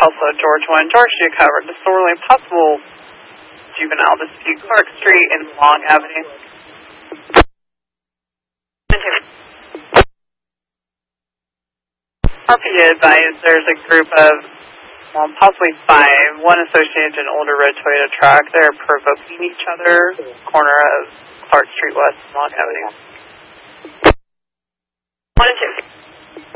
Tulsa, George 1, George to cover disorderly possible juvenile dispute, Clark Street and Long Avenue. RPA advised there's a group of, well, possibly 5, one associated to an older red Toyota truck. They're provoking each other, corner of Clark Street West and Long Avenue. 1 and 2.